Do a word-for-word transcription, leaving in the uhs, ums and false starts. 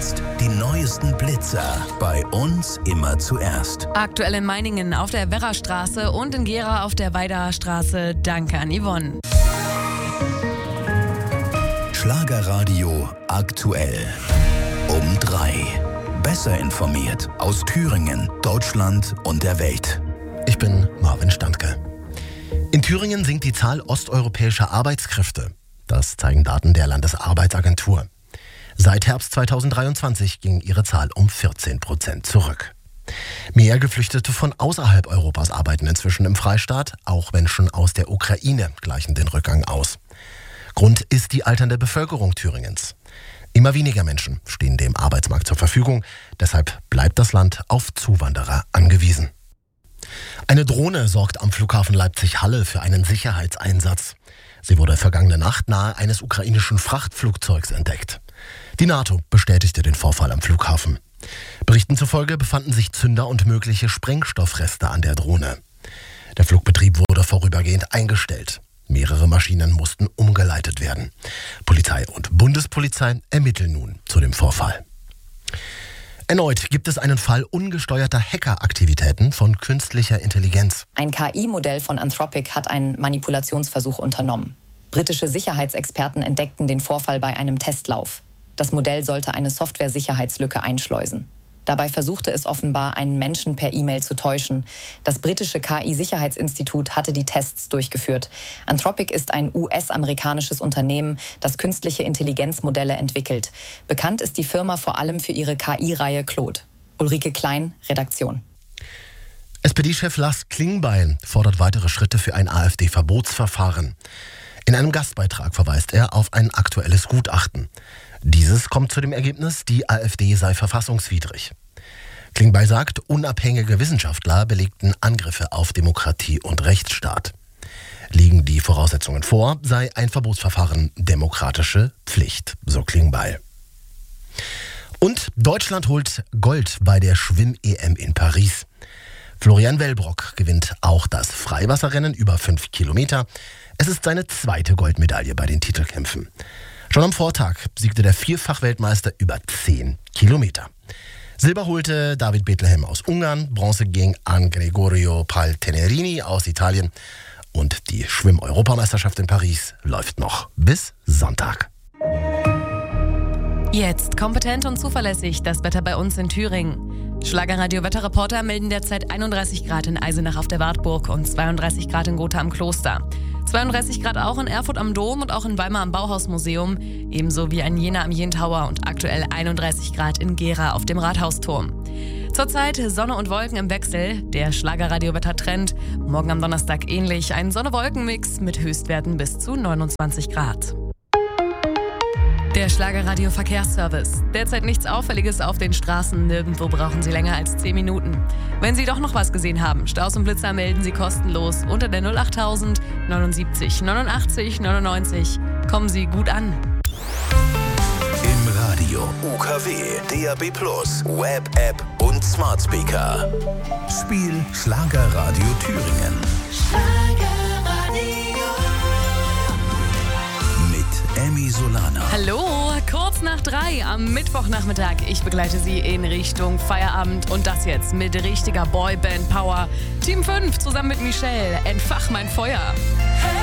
Jetzt die neuesten Blitzer. Bei uns immer zuerst. Aktuell in Meiningen auf der Werrastraße und in Gera auf der Weiderstraße. Danke an Yvonne. Schlagerradio aktuell. Um drei. Besser informiert aus Thüringen, Deutschland und der Welt. Ich bin Marvin Standke. In Thüringen sinkt die Zahl osteuropäischer Arbeitskräfte. Das zeigen Daten der Landesarbeitsagentur. Seit Herbst zweitausenddreiundzwanzig ging ihre Zahl um vierzehn Prozent zurück. Mehr Geflüchtete von außerhalb Europas arbeiten inzwischen im Freistaat. Auch Menschen aus der Ukraine gleichen den Rückgang aus. Grund ist die alternde Bevölkerung Thüringens. Immer weniger Menschen stehen dem Arbeitsmarkt zur Verfügung. Deshalb bleibt das Land auf Zuwanderer angewiesen. Eine Drohne sorgt am Flughafen Leipzig-Halle für einen Sicherheitseinsatz. Sie wurde vergangene Nacht nahe eines ukrainischen Frachtflugzeugs entdeckt. Die NATO bestätigte den Vorfall am Flughafen. Berichten zufolge befanden sich Zünder und mögliche Sprengstoffreste an der Drohne. Der Flugbetrieb wurde vorübergehend eingestellt. Mehrere Maschinen mussten umgeleitet werden. Polizei und Bundespolizei ermitteln nun zu dem Vorfall. Erneut gibt es einen Fall ungesteuerter Hackeraktivitäten von künstlicher Intelligenz. Ein K I-Modell von Anthropic hat einen Manipulationsversuch unternommen. Britische Sicherheitsexperten entdeckten den Vorfall bei einem Testlauf. Das Modell sollte eine Software-Sicherheitslücke einschleusen. Dabei versuchte es offenbar, einen Menschen per E-Mail zu täuschen. Das britische K I-Sicherheitsinstitut hatte die Tests durchgeführt. Anthropic ist ein U S-amerikanisches Unternehmen, das künstliche Intelligenzmodelle entwickelt. Bekannt ist die Firma vor allem für ihre K I-Reihe Claude. Ulrike Klein, Redaktion. S P D-Chef Lars Klingbeil fordert weitere Schritte für ein AfD-Verbotsverfahren. In einem Gastbeitrag verweist er auf ein aktuelles Gutachten. Dieses kommt zu dem Ergebnis, die AfD sei verfassungswidrig. Klingbeil sagt, unabhängige Wissenschaftler belegten Angriffe auf Demokratie und Rechtsstaat. Liegen die Voraussetzungen vor, sei ein Verbotsverfahren demokratische Pflicht, so Klingbeil. Und Deutschland holt Gold bei der Schwimm-E M in Paris. Florian Wellbrock gewinnt auch das Freiwasserrennen über fünf Kilometer. Es ist seine zweite Goldmedaille bei den Titelkämpfen. Schon am Vortag siegte der Vierfach-Weltmeister über zehn Kilometer. Silber holte David Bethlehem aus Ungarn, Bronze ging an Gregorio Paltenerini aus Italien. Und die Schwimm-Europameisterschaft in Paris läuft noch bis Sonntag. Jetzt kompetent und zuverlässig das Wetter bei uns in Thüringen. Schlagerradio-Wetterreporter melden derzeit einunddreißig Grad in Eisenach auf der Wartburg und zweiunddreißig Grad in Gotha am Kloster. zweiunddreißig Grad auch in Erfurt am Dom und auch in Weimar am Bauhausmuseum, ebenso wie in Jena am Jentower und aktuell einunddreißig Grad in Gera auf dem Rathausturm. Zurzeit Sonne und Wolken im Wechsel, der Schlagerradio-Wettertrend. Morgen am Donnerstag ähnlich, ein Sonne-Wolken-Mix mit Höchstwerten bis zu neunundzwanzig Grad. Der Schlagerradio-Verkehrsservice. Derzeit nichts Auffälliges auf den Straßen. Nirgendwo brauchen Sie länger als zehn Minuten. Wenn Sie doch noch was gesehen haben, Staus und Blitzer melden Sie kostenlos unter der null achttausend neunundsiebzig neunundachtzig neunundneunzig. Kommen Sie gut an. Im Radio, U K W, D A B plus, Web-App und Smart Speaker. Spiel Schlagerradio Thüringen. Emmy Solana. Hallo, kurz nach drei am Mittwochnachmittag. Ich begleite Sie in Richtung Feierabend und das jetzt mit richtiger Boyband-Power. Team fünf zusammen mit Michelle, entfach mein Feuer.